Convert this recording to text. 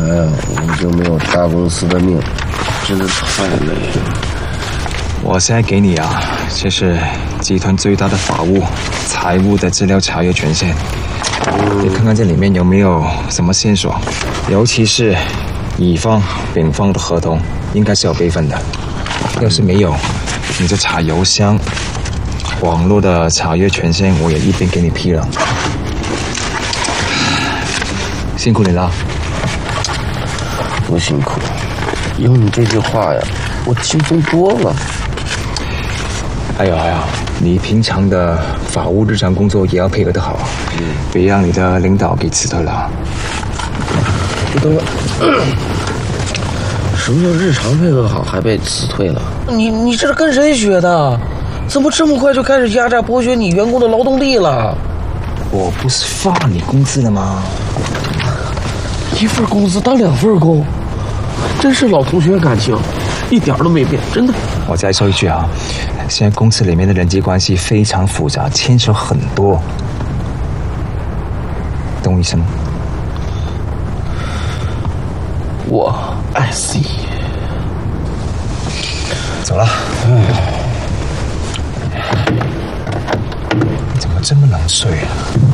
我们就没有大公司的命，真的太累了。 我现在给你啊，这是集团最大的法务、财务的资料查阅权限。你看看这里面有没有什么线索，尤其是乙方、丙方的合同，应该是有备份的。要是没有，你就查邮箱、网络的查阅权限，我也一并给你批了。辛苦你了。 多辛苦，有你这句话呀，我轻松多了。 还有，你平常的法务日常工作也要配合得好，别让你的领导给辞退了。 等会，什么叫日常配合好还被辞退了？你这是跟谁学的？怎么这么快就开始压榨剥削你员工的劳动力了？ 我不是发你工资了吗？ 一份工资当2份工，真是老同学感情，一点都没变，真的。 我再说一句啊，现在公司里面的人际关系非常复杂，牵扯很多，懂我意思吗？ 我 I see。 走了。你怎么这么能睡啊？